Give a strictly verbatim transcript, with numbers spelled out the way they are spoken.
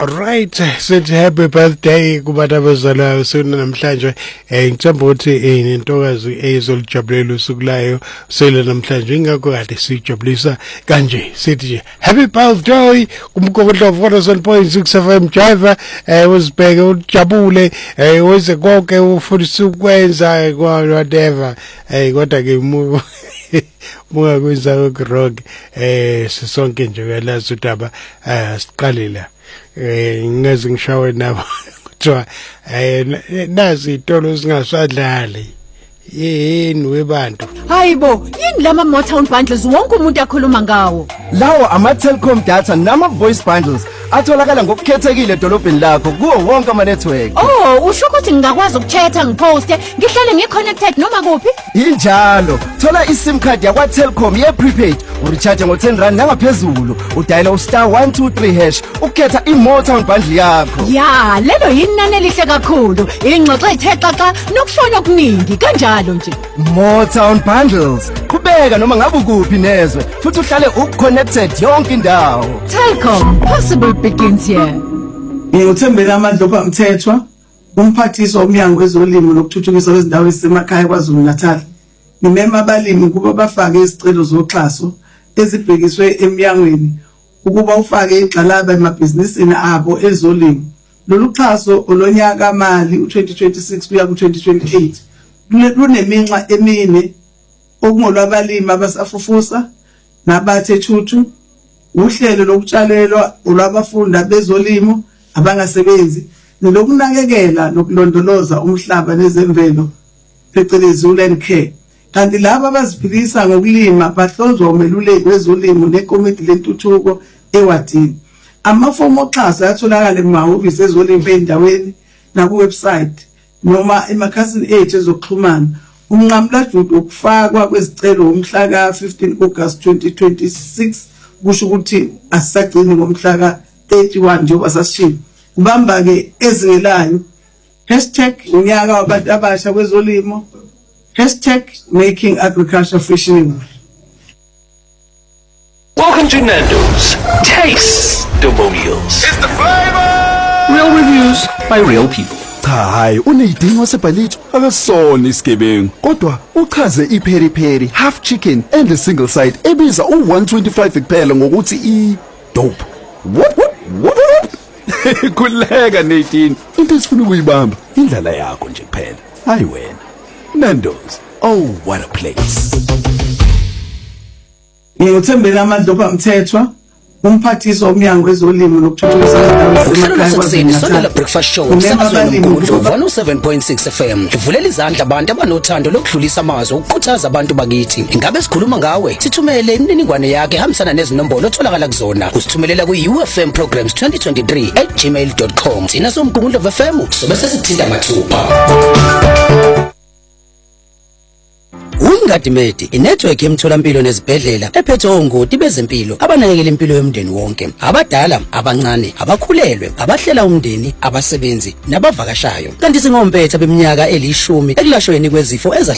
Right, sithi happy birthday kubantu abazalwayo sona namhlanje. Eh ngithemba ukuthi eh nentokazi ezolijabulela usuku layo sele namhlanje ingakho kade sijabulisa kanje. Sithi nje happy birthday kumgokotlo one oh seven point six F M driver eh uzibheke ujabule eh wenze konke ufundisa ukwenza whatever eh kodwa ke mu muka kwenza ugrog eh sisonke nje uyalazi udaba eh siqalela eh ngeze ngishawe nabo kuthiwa eh nazi itolo singasadlali yini webantu hayibo yini lama Motown bundles wonke umuntu akhuluma ngawo lawo ama Telkom data nama voice bundles atholakala ngokukhethekile edolobheni lakho kuwo wonke ama network. Oh usho ukuthi ngingakwazi ukuthetha ngiposte ngihlale ngiconnected noma kuphi injalo thola iSIM card yakwa Telkom ye prepaid uricharge ngo ten rand nangaphezulu udial u star one two three hash ukhetha iMotown bundle yakho. Ya lelo yinani elihle kakhulu ingxoxo ethe xaxa nokushona okuningi kanjalo nje Motown bundles kubeka noma ngabe kuphi nezwe futhi uhlale uconnected yonke indawo. Telkom possible begins here. Ngiyothembela amadloba umthethwa umphathiso omnyango wezolimo nokuthuthukiswa kwezindawo ezisemakhaya kwaZulu Natal. Ngimema abalimi kuba bafake izicelo zoxhaso ezibhekiswe emnyangweni ukuba ufake igxalaba emabhizinisini abo ezolimo. Lolu xhaso olonyaka mali u twenty twenty-six kuya ku twenty twenty-eight luneminxa emine okungolwabalimi abasafufusa nabathe thuthu uhlelo lokutshalelwa olwabafunda bezolimo abangasebenzi nelokunakekela nokulondoloza umhlaba nezemvelo phecelezi land care. Kanti laba abaziphilisa ngokulima bahlonzwa umeluleki wezolimo nekomiti lentuthuko ewadini. Amafomu oxhaso ayatholakala emahhovisi ezolimo endaweni na ku website noma emakhasini ethu ezokuxhumana. Umnqamla judu ukufakwa kwezicelo umhla ka fifteen August twenty twenty-six kusho ukuthi asisagcini ngomhla ka thirty-one njengoba sasishiya. Kubamba ke ezingelayo hashtag unyaka wabantu abasha kwezolimo hashtag making agriculture fashionable. Welcome to Nando's. Taste the meals. It's the flavor. Real reviews by real people. Cha hayi uneyidingo wasebhalitho akasona isigebengu kodwa uchaze ipheri pheri half chicken and a single side ebiza u one twenty-five kuphela ngokuthi I dope. What what what? Kuleka Nadine into esifuna ukuyibamba indlela yakho nje kuphela hayi wena. Nando's, oh what a place. Ngiyothembela amadloba umthethwa umphathiso omnyango wezolimo nokuthuthukiswa kwezindawo ezisemakhaya Sonala Breakfast Show umsakazweni omkhulu one oh seven point six F M ivulela izandla abantu abanothando lokudlulisa amazwi ukukhuthaza abantu bakithi. Ingabe sikhuluma ngawe sithumele imininingwane yakhe hambisana nezinombolo otholakala kuzona usithumelela ku U F M programs twenty twenty-three at gmail dot com. Sina somgungundlo F M sobe sesithinta mathupha. Ungadimedi inetwork yemtholampilo nezibhedlela ephethe ongoti bezempilo abanakekela impilo yomndeni wonke abadala abancane abakhulelwe abahlela umndeni abasebenzi nabavakashayo kanti singompetha beminyaka elishumi ekulashweni kwezifo eza